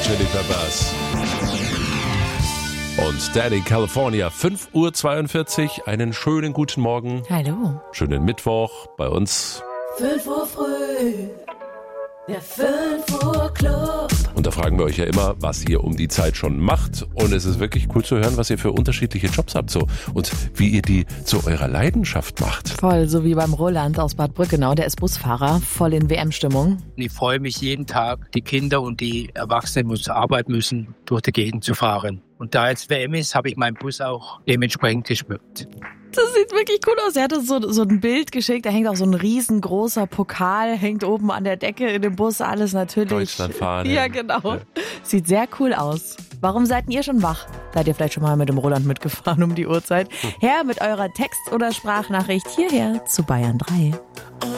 Chili Peppers. Und Daddy California, 5:42 Uhr. Einen schönen guten Morgen. Hallo. Schönen Mittwoch bei uns. 5 Uhr früh, der 5 Uhr Club. Und da fragen wir euch ja immer, was ihr um die Zeit schon macht. Und es ist wirklich cool zu hören, was ihr für unterschiedliche Jobs habt so und wie ihr die zu eurer Leidenschaft macht. Voll, so wie beim Roland aus Bad Brückenau, der ist Busfahrer, voll in WM-Stimmung. Ich freue mich jeden Tag, die Kinder und die Erwachsenen, die zur Arbeit müssen, durch die Gegend zu fahren. Und da jetzt WM ist, habe ich meinen Bus auch dementsprechend geschmückt. Das sieht wirklich cool aus. Er hat uns so ein Bild geschickt, da hängt auch so ein riesengroßer Pokal, hängt oben an der Decke in dem Bus, alles natürlich. Deutschlandfahne. Ja, genau. Sieht sehr cool aus. Warum seid ihr schon wach? Seid ihr vielleicht schon mal mit dem Roland mitgefahren um die Uhrzeit? Her mit eurer Text- oder Sprachnachricht hierher zu Bayern 3.